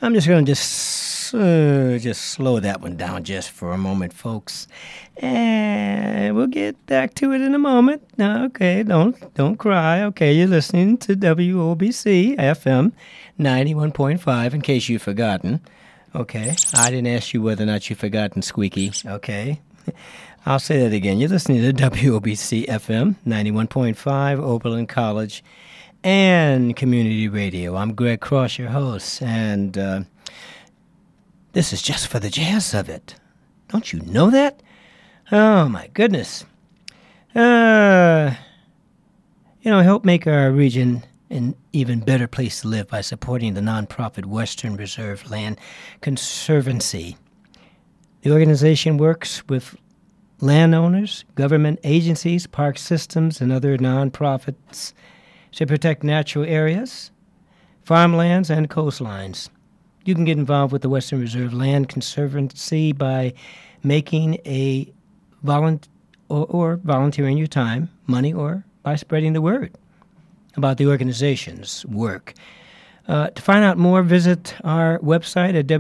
I'm just going to just slow that one down just for a moment, folks. And we'll get back to it in a moment. Okay, don't cry. Okay, you're listening to WOBC FM 91.5, in case you've forgotten. Okay, I didn't ask you whether or not you've forgotten, Squeaky. Okay, I'll say that again. You're listening to WOBC FM 91.5, Oberlin College and Community Radio. I'm Greg Cross, your host, and this is just for the jazz of it. Don't you know that? Oh, my goodness. Help make our region an even better place to live by supporting the nonprofit Western Reserve Land Conservancy. The organization works with landowners, government agencies, park systems, and other nonprofits to protect natural areas, farmlands, and coastlines. You can get involved with the Western Reserve Land Conservancy by making a volunteering your time, money, or by spreading the word about the organization's work. To find out more, visit our website at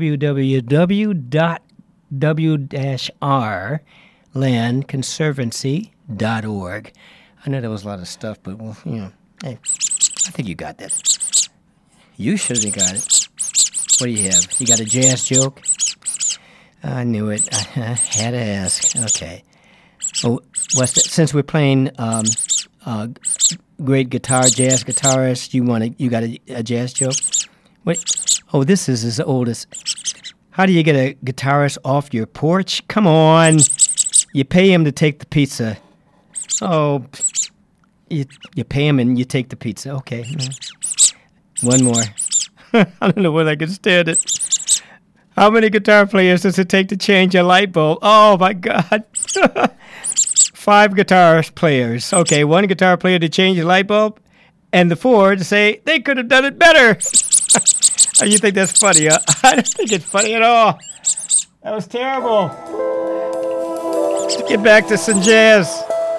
www.w-rlandconservancy.org. I know there was a lot of stuff, but, hey, I think you got that. You should have got it. What do you have? You got a jazz joke? I knew it. I had to ask. Okay. Oh, since we're playing great jazz guitarist, you got a jazz joke? Wait. Oh, this is as old as. How do you get a guitarist off your porch? Come on. You pay him to take the pizza. Oh, you pay him and you take the pizza. Okay. One more. I don't know whether I can stand it. How many guitar players does it take to change a light bulb? Oh, my God. 5 guitar players. Okay, 1 guitar player to change a light bulb, and the 4 to say they could have done it better. Oh, you think that's funny, huh? I don't think it's funny at all. That was terrible. Let's get back to some jazz.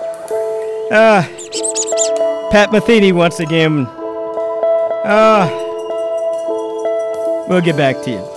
Pat Metheny once again. We'll get back to you.